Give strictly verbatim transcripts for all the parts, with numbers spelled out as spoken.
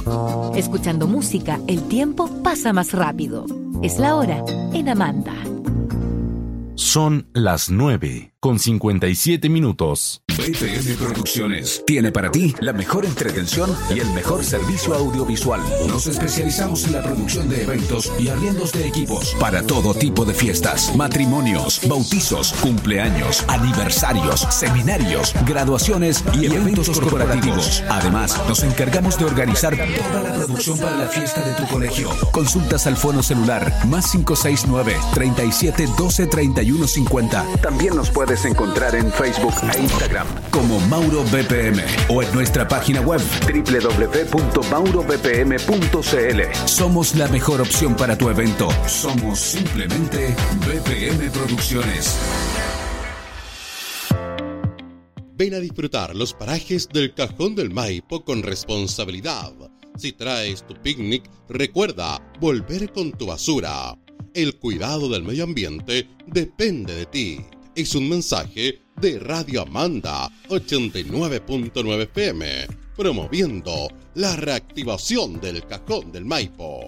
Escuchando música, el tiempo pasa más rápido. Es la hora en Amanda. Son las nueve con cincuenta y siete minutos. B P M Producciones tiene para ti la mejor entretención y el mejor servicio audiovisual. Nos especializamos en la producción de eventos y arriendos de equipos para todo tipo de fiestas, matrimonios, bautizos, cumpleaños, aniversarios, seminarios, graduaciones y eventos corporativos. Además, nos encargamos de organizar toda la producción para la fiesta de tu colegio. Consultas al fono celular más cinco seis nueve, treinta y siete, doce, treinta y uno cincuenta. También nos puedes encontrar en Facebook e Instagram como Mauro B P M o en nuestra página web doble u doble u doble u punto mauro b p m punto c l. Somos la mejor opción para tu evento. Somos simplemente B P M Producciones. Ven a disfrutar los parajes del Cajón del Maipo con responsabilidad. Si traes tu picnic, recuerda volver con tu basura. El cuidado del medio ambiente depende de ti. Es un mensaje de Radio Amanda ochenta y nueve punto nueve F M, promoviendo la reactivación del Cajón del Maipo.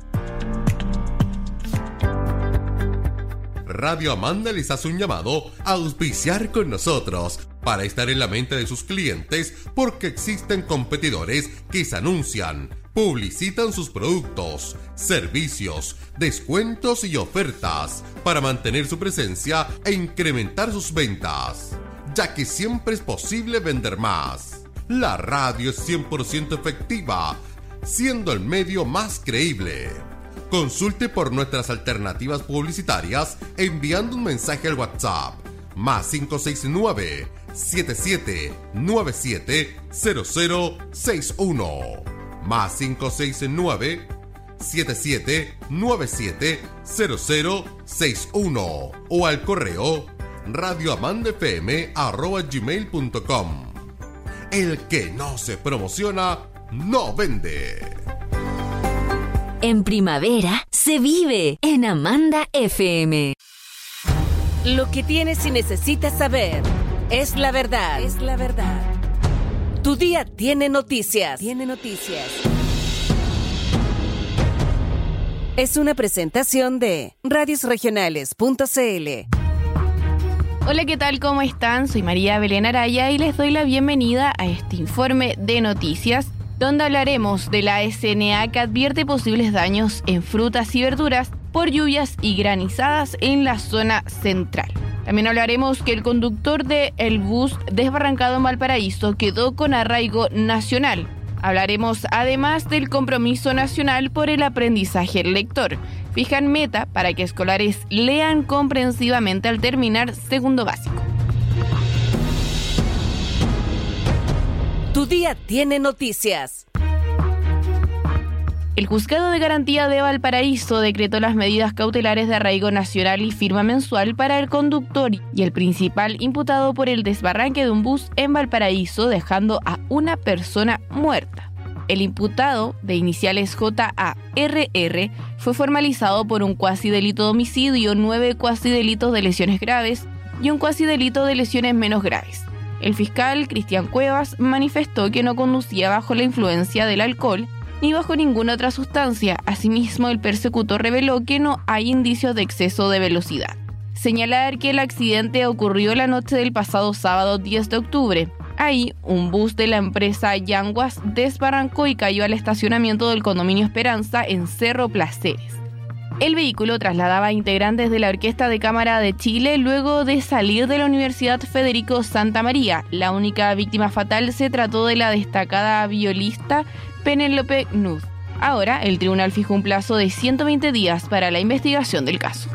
Radio Amanda les hace un llamado a auspiciar con nosotros para estar en la mente de sus clientes, porque existen competidores que se anuncian, publicitan sus productos, servicios, descuentos y ofertas para mantener su presencia e incrementar sus ventas, ya que siempre es posible vender más. La radio es cien por ciento efectiva, siendo el medio más creíble. Consulte por nuestras alternativas publicitarias enviando un mensaje al WhatsApp más cinco seis nueve, siete siete nueve siete, cero cero seis uno más cinco seis nueve, siete siete nueve siete, cero cero seis uno o al correo radioamandafm arroba gmail punto com. El que no se promociona no vende. En primavera se vive en Amanda F M. Lo que tienes y necesitas saber es la verdad. Es la verdad. Tu día tiene noticias. Tiene noticias. Es una presentación de radios regionales punto c l. Hola, ¿qué tal? ¿Cómo están? Soy María Belén Araya y les doy la bienvenida a este informe de noticias, donde hablaremos de la S N A que advierte posibles daños en frutas y verduras por lluvias y granizadas en la zona central. También hablaremos que el conductor de el bus desbarrancado en Valparaíso quedó con arraigo nacional. Hablaremos además del compromiso nacional por el aprendizaje lector. Fijan meta para que escolares lean comprensivamente al terminar segundo básico. Tu día tiene noticias. El Juzgado de Garantía de Valparaíso decretó las medidas cautelares de arraigo nacional y firma mensual para el conductor y el principal imputado por el desbarranque de un bus en Valparaíso, dejando a una persona muerta. El imputado, de iniciales J A R R, fue formalizado por un cuasidelito de homicidio, nueve cuasidelitos de lesiones graves y un cuasidelito de lesiones menos graves. El fiscal Cristian Cuevas manifestó que no conducía bajo la influencia del alcohol ni bajo ninguna otra sustancia. Asimismo, el persecutor reveló que no hay indicios de exceso de velocidad. Señalar que el accidente ocurrió la noche del pasado sábado diez de octubre. Ahí, un bus de la empresa Yanguas desbarrancó y cayó al estacionamiento del condominio Esperanza en Cerro Placeres. El vehículo trasladaba a integrantes de la Orquesta de Cámara de Chile luego de salir de la Universidad Federico Santa María. La única víctima fatal se trató de la destacada violista Penélope Nud. Ahora, el tribunal fijó un plazo de ciento veinte días para la investigación del caso.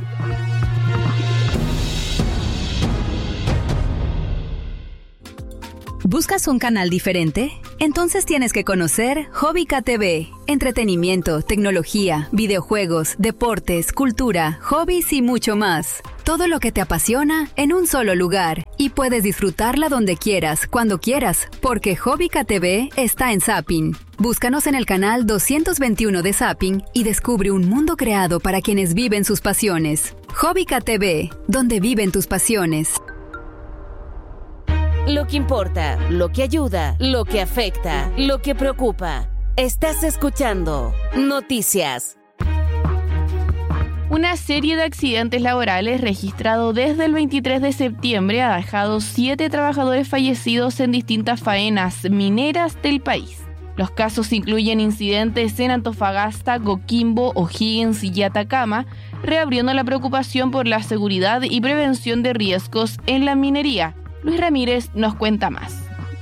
¿Buscas un canal diferente? Entonces tienes que conocer Hobbica T V. Entretenimiento, tecnología, videojuegos, deportes, cultura, hobbies y mucho más. Todo lo que te apasiona en un solo lugar. Y puedes disfrutarla donde quieras, cuando quieras, porque Hobbica T V está en Zapping. Búscanos en el canal doscientos veintiuno de Zapping y descubre un mundo creado para quienes viven sus pasiones. Hobbica T V, donde viven tus pasiones. Lo que importa, lo que ayuda, lo que afecta, lo que preocupa. Estás escuchando Noticias. Una serie de accidentes laborales registrado desde el veintitrés de septiembre ha dejado siete trabajadores fallecidos en distintas faenas mineras del país. Los casos incluyen incidentes en Antofagasta, Coquimbo, O'Higgins y Atacama, reabriendo la preocupación por la seguridad y prevención de riesgos en la minería. Luis Ramírez nos cuenta más.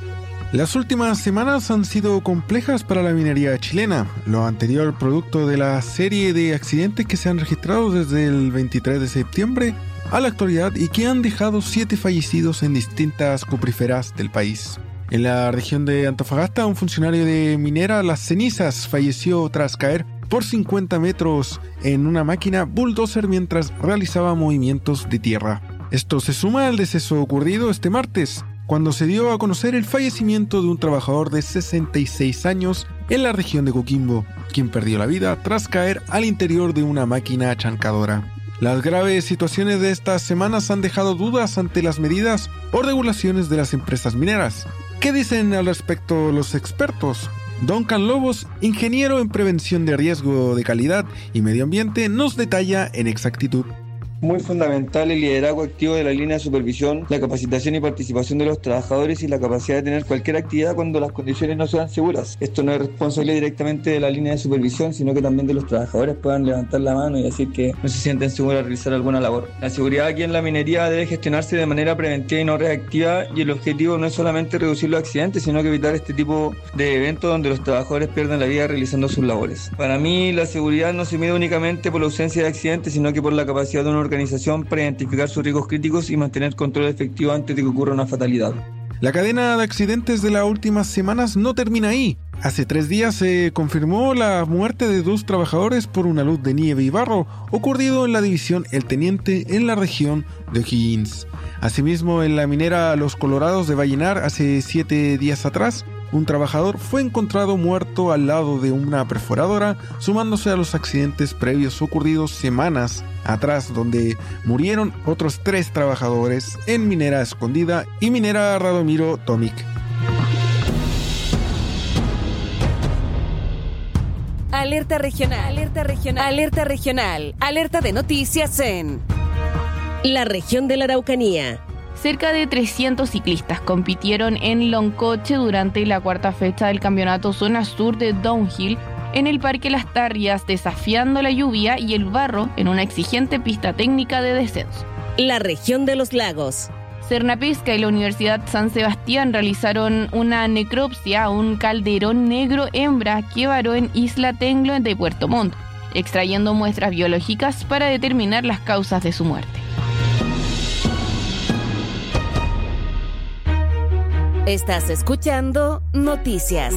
Las últimas semanas han sido complejas para la minería chilena, lo anterior producto de la serie de accidentes que se han registrado desde el veintitrés de septiembre a la actualidad y que han dejado siete fallecidos en distintas cupríferas del país. En la región de Antofagasta, un funcionario de minera Las Cenizas falleció tras caer por cincuenta metros en una máquina bulldozer mientras realizaba movimientos de tierra. Esto se suma al deceso ocurrido este martes, cuando se dio a conocer el fallecimiento de un trabajador de sesenta y seis años en la región de Coquimbo, quien perdió la vida tras caer al interior de una máquina achancadora. Las graves situaciones de estas semanas han dejado dudas ante las medidas o regulaciones de las empresas mineras. ¿Qué dicen al respecto los expertos? Duncan Lobos, ingeniero en prevención de riesgo de calidad y medio ambiente, nos detalla en exactitud. Muy fundamental el liderazgo activo de la línea de supervisión, la capacitación y participación de los trabajadores y la capacidad de tener cualquier actividad cuando las condiciones no sean seguras. Esto no es responsabilidad directamente de la línea de supervisión, sino que también de los trabajadores puedan levantar la mano y decir que no se sienten seguros de realizar alguna labor. La seguridad aquí en la minería debe gestionarse de manera preventiva y no reactiva, y el objetivo no es solamente reducir los accidentes, sino que evitar este tipo de eventos donde los trabajadores pierden la vida realizando sus labores. Para mí, la seguridad no se mide únicamente por la ausencia de accidentes, sino que por la capacidad de una organización para identificar sus riesgos críticos y mantener control efectivo antes de que ocurra una fatalidad. La cadena de accidentes de las últimas semanas no termina ahí. Hace tres días se confirmó la muerte de dos trabajadores por una luz de nieve y barro ocurrido en la división El Teniente en la región de O'Higgins. Asimismo, en la minera Los Colorados de Vallenar, hace siete días atrás, un trabajador fue encontrado muerto al lado de una perforadora, sumándose a los accidentes previos ocurridos semanas atrás, donde murieron otros tres trabajadores en Minera Escondida y Minera Radomiro Tomic. Alerta regional, alerta regional, alerta regional, alerta de noticias en la región de la Araucanía. Cerca de trescientos ciclistas compitieron en Loncoche durante la cuarta fecha del campeonato Zona Sur de Downhill en el Parque Las Tarrias, desafiando la lluvia y el barro en una exigente pista técnica de descenso. La región de los lagos. Cernapesca y la Universidad San Sebastián realizaron una necropsia a un calderón negro hembra que varó en Isla Tenglo de Puerto Montt, extrayendo muestras biológicas para determinar las causas de su muerte. Estás escuchando Noticias.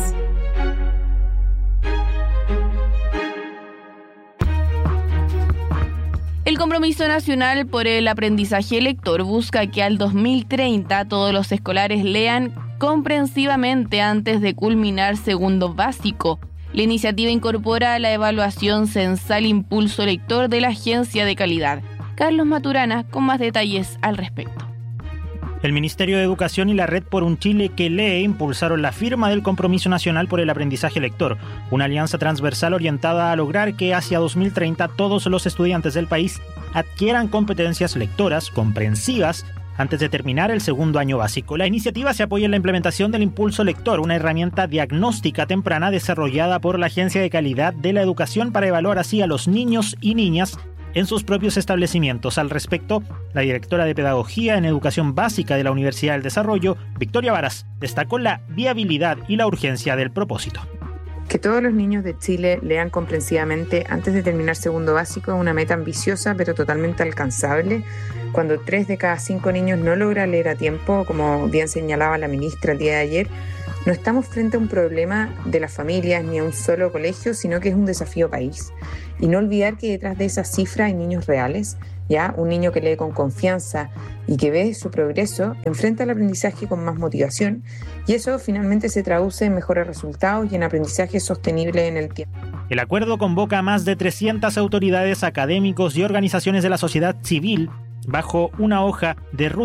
El Compromiso Nacional por el Aprendizaje Lector busca que al dos mil treinta todos los escolares lean comprensivamente antes de culminar segundo básico. La iniciativa incorpora la evaluación censal Impulso Lector de la Agencia de Calidad. Carlos Maturana con más detalles al respecto. El Ministerio de Educación y la Red por un Chile que lee impulsaron la firma del Compromiso Nacional por el Aprendizaje Lector, una alianza transversal orientada a lograr que hacia dos mil treinta todos los estudiantes del país adquieran competencias lectoras comprensivas antes de terminar el segundo año básico. La iniciativa se apoya en la implementación del Impulso Lector, una herramienta diagnóstica temprana desarrollada por la Agencia de Calidad de la Educación para evaluar así a los niños y niñas en sus propios establecimientos. Al respecto, la directora de Pedagogía en Educación Básica de la Universidad del Desarrollo, Victoria Varas, destacó la viabilidad y la urgencia del propósito. Que todos los niños de Chile lean comprensivamente antes de terminar segundo básico es una meta ambiciosa pero totalmente alcanzable. Cuando tres de cada cinco niños no logra leer a tiempo, como bien señalaba la ministra el día de ayer, no estamos frente a un problema de las familias ni a un solo colegio, sino que es un desafío país. Y no olvidar que detrás de esa cifra hay niños reales, ya un niño que lee con confianza y que ve su progreso, enfrenta el aprendizaje con más motivación, y eso finalmente se traduce en mejores resultados y en aprendizaje sostenible en el tiempo. El acuerdo convoca a más de trescientas autoridades, académicos y organizaciones de la sociedad civil bajo una hoja de ruta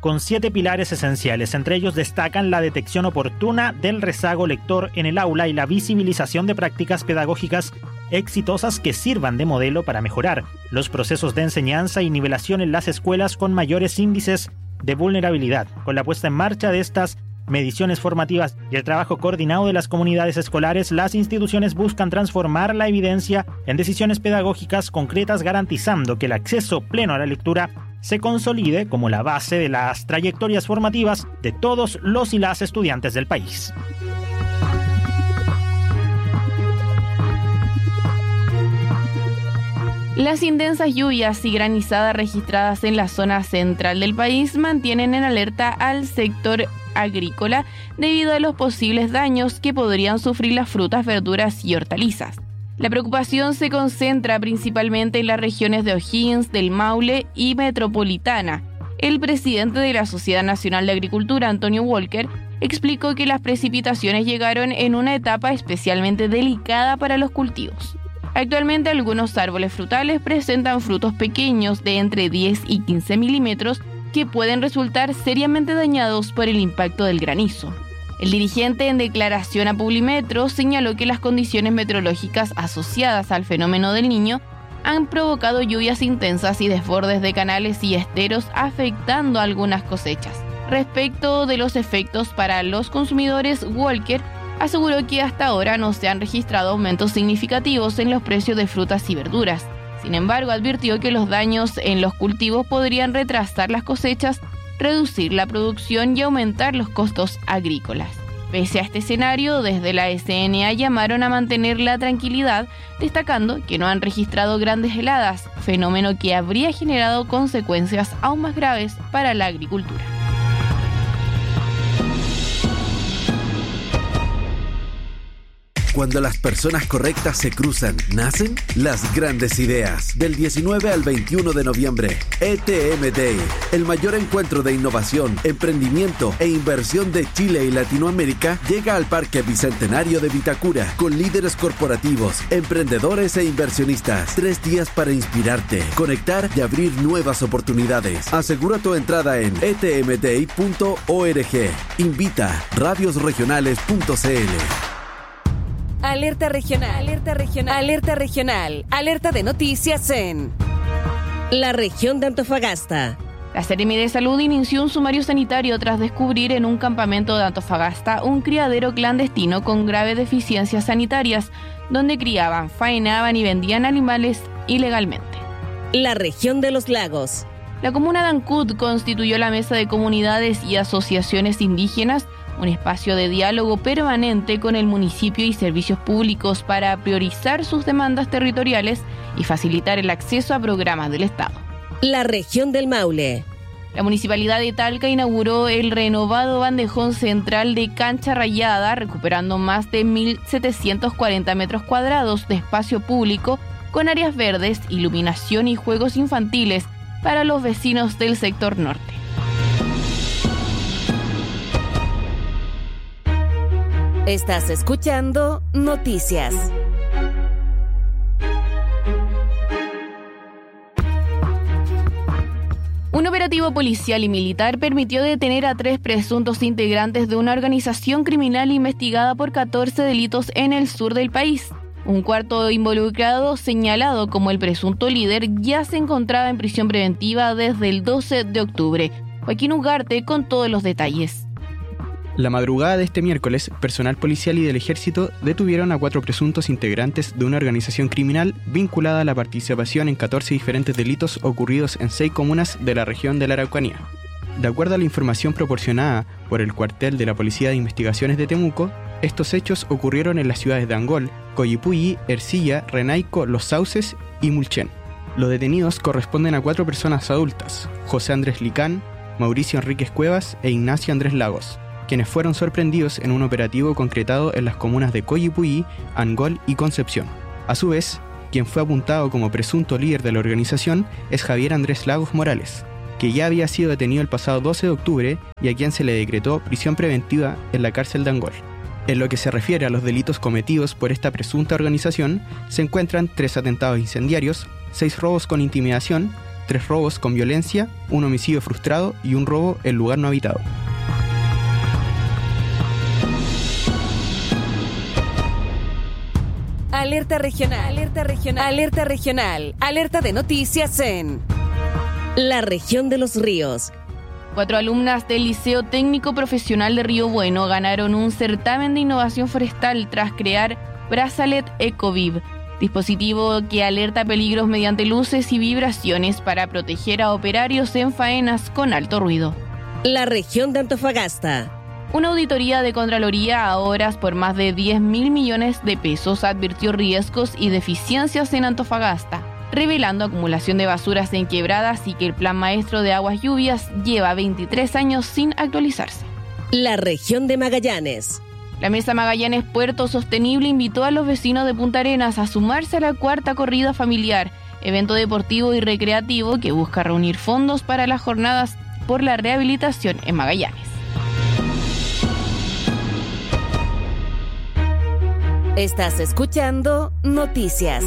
con siete pilares esenciales. Entre ellos destacan la detección oportuna del rezago lector en el aula y la visibilización de prácticas pedagógicas exitosas que sirvan de modelo para mejorar los procesos de enseñanza y nivelación en las escuelas con mayores índices de vulnerabilidad. Con la puesta en marcha de estas mediciones formativas y el trabajo coordinado de las comunidades escolares, las instituciones buscan transformar la evidencia en decisiones pedagógicas concretas, garantizando que el acceso pleno a la lectura se consolide como la base de las trayectorias formativas de todos los y las estudiantes del país. Las intensas lluvias y granizadas registradas en la zona central del país mantienen en alerta al sector agrícola debido a los posibles daños que podrían sufrir las frutas, verduras y hortalizas. La preocupación se concentra principalmente en las regiones de O'Higgins, del Maule y Metropolitana. El presidente de la Sociedad Nacional de Agricultura, Antonio Walker, explicó que las precipitaciones llegaron en una etapa especialmente delicada para los cultivos. Actualmente algunos árboles frutales presentan frutos pequeños de entre diez y quince milímetros que pueden resultar seriamente dañados por el impacto del granizo. El dirigente, en declaración a Publimetro, señaló que las condiciones meteorológicas asociadas al fenómeno del Niño han provocado lluvias intensas y desbordes de canales y esteros, afectando algunas cosechas. Respecto de los efectos para los consumidores, Walker aseguró que hasta ahora no se han registrado aumentos significativos en los precios de frutas y verduras. Sin embargo, advirtió que los daños en los cultivos podrían retrasar las cosechas, reducir la producción y aumentar los costos agrícolas. Pese a este escenario, desde la S N A llamaron a mantener la tranquilidad, destacando que no han registrado grandes heladas, fenómeno que habría generado consecuencias aún más graves para la agricultura. Cuando las personas correctas se cruzan, nacen las grandes ideas. Del diecinueve al veintiuno de noviembre, E T M Day, el mayor encuentro de innovación, emprendimiento e inversión de Chile y Latinoamérica, llega al Parque Bicentenario de Vitacura, con líderes corporativos, emprendedores e inversionistas. Tres días para inspirarte, conectar y abrir nuevas oportunidades. Asegura tu entrada en e t m day punto org. Invita radiosregionales punto c l. Alerta regional, alerta regional, alerta regional, alerta de noticias en la región de Antofagasta. La Seremi de Salud inició un sumario sanitario tras descubrir en un campamento de Antofagasta un criadero clandestino con graves deficiencias sanitarias, donde criaban, faenaban y vendían animales ilegalmente. La región de los lagos. La comuna de Ancud constituyó la Mesa de Comunidades y Asociaciones Indígenas, un espacio de diálogo permanente con el municipio y servicios públicos para priorizar sus demandas territoriales y facilitar el acceso a programas del Estado. La región del Maule. La Municipalidad de Talca inauguró el renovado bandejón central de cancha rayada, recuperando más de mil setecientos cuarenta metros cuadrados de espacio público con áreas verdes, iluminación y juegos infantiles para los vecinos del sector norte. Estás escuchando Noticias. Un operativo policial y militar permitió detener a tres presuntos integrantes de una organización criminal investigada por catorce delitos en el sur del país. Un cuarto involucrado, señalado como el presunto líder, ya se encontraba en prisión preventiva desde el doce de octubre. Joaquín Ugarte con todos los detalles. La madrugada de este miércoles, personal policial y del ejército detuvieron a cuatro presuntos integrantes de una organización criminal vinculada a la participación en catorce diferentes delitos ocurridos en seis comunas de la región de la Araucanía. De acuerdo a la información proporcionada por el cuartel de la Policía de Investigaciones de Temuco, estos hechos ocurrieron en las ciudades de Angol, Coyipulli, Ercilla, Renaico, Los Sauces y Mulchen. Los detenidos corresponden a cuatro personas adultas: José Andrés Licán, Mauricio Enríquez Cuevas e Ignacio Andrés Lagos, quienes fueron sorprendidos en un operativo concretado en las comunas de Coyipulli, Angol y Concepción. A su vez, quien fue apuntado como presunto líder de la organización es Javier Andrés Lagos Morales, que ya había sido detenido el pasado doce de octubre y a quien se le decretó prisión preventiva en la cárcel de Angol. En lo que se refiere a los delitos cometidos por esta presunta organización, se encuentran tres atentados incendiarios, seis robos con intimidación, tres robos con violencia, un homicidio frustrado y un robo en lugar no habitado. Alerta regional, alerta regional, alerta regional, alerta de noticias en la región de los ríos. Cuatro alumnas del Liceo Técnico Profesional de Río Bueno ganaron un certamen de innovación forestal tras crear Bracelet EcoVib, dispositivo que alerta peligros mediante luces y vibraciones para proteger a operarios en faenas con alto ruido. La región de Antofagasta. Una auditoría de Contraloría a horas por más de diez mil millones de pesos advirtió riesgos y deficiencias en Antofagasta, revelando acumulación de basuras en quebradas y que el Plan Maestro de Aguas Lluvias lleva veintitrés años sin actualizarse. La región de Magallanes. La Mesa Magallanes Puerto Sostenible invitó a los vecinos de Punta Arenas a sumarse a la cuarta corrida familiar, evento deportivo y recreativo que busca reunir fondos para las jornadas por la rehabilitación en Magallanes. Estás escuchando Noticias.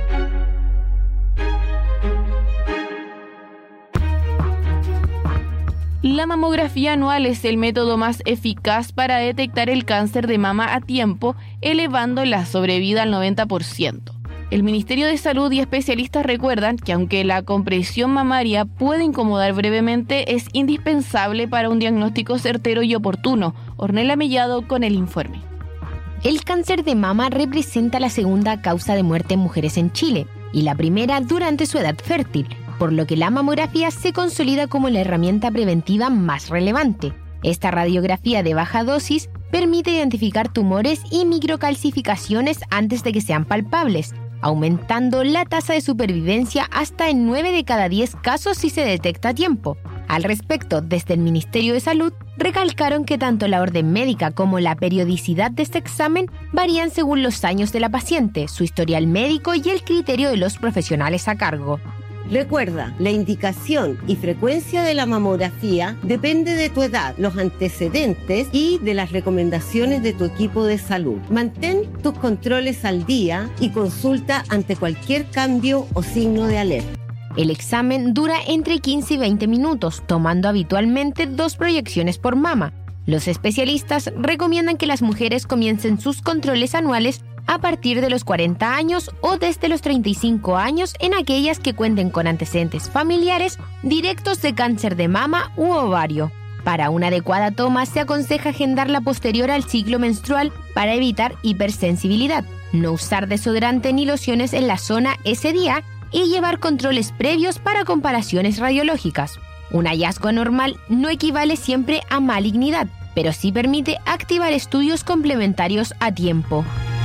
La mamografía anual es el método más eficaz para detectar el cáncer de mama a tiempo, elevando la sobrevida al noventa por ciento. El Ministerio de Salud y especialistas recuerdan que aunque la compresión mamaria puede incomodar brevemente, es indispensable para un diagnóstico certero y oportuno. Ornella Mellado con el informe. El cáncer de mama representa la segunda causa de muerte en mujeres en Chile y la primera durante su edad fértil, por lo que la mamografía se consolida como la herramienta preventiva más relevante. Esta radiografía de baja dosis permite identificar tumores y microcalcificaciones antes de que sean palpables, aumentando la tasa de supervivencia hasta en nueve de cada diez casos si se detecta a tiempo. Al respecto, desde el Ministerio de Salud, recalcaron que tanto la orden médica como la periodicidad de este examen varían según los años de la paciente, su historial médico y el criterio de los profesionales a cargo. Recuerda, la indicación y frecuencia de la mamografía depende de tu edad, los antecedentes y de las recomendaciones de tu equipo de salud. Mantén tus controles al día y consulta ante cualquier cambio o signo de alerta. El examen dura entre quince y veinte minutos, tomando habitualmente dos proyecciones por mama. Los especialistas recomiendan que las mujeres comiencen sus controles anuales a partir de los cuarenta años o desde los treinta y cinco años en aquellas que cuenten con antecedentes familiares directos de cáncer de mama u ovario. Para una adecuada toma se aconseja agendarla posterior al ciclo menstrual para evitar hipersensibilidad, no usar desodorante ni lociones en la zona ese día y llevar controles previos para comparaciones radiológicas. Un hallazgo anormal no equivale siempre a malignidad, pero sí permite activar estudios complementarios a tiempo.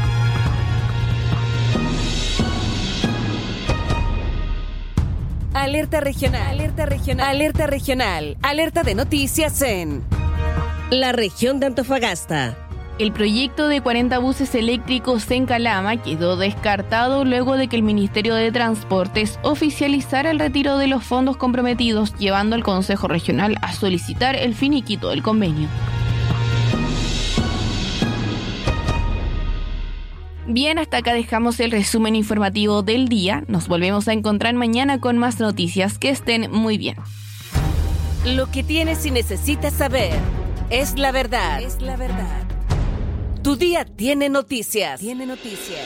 Alerta regional, alerta regional, alerta regional, alerta de noticias en la región de Antofagasta. El proyecto de cuarenta buses eléctricos en Calama quedó descartado luego de que el Ministerio de Transportes oficializara el retiro de los fondos comprometidos, llevando al Consejo Regional a solicitar el finiquito del convenio. Bien, hasta acá dejamos el resumen informativo del día. Nos volvemos a encontrar mañana con más noticias. Que estén muy bien. Lo que tienes y necesitas saber es la verdad. Es la verdad. Tu día tiene noticias. Tiene noticias.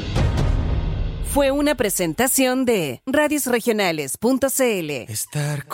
Fue una presentación de radios regionales punto c l. Estar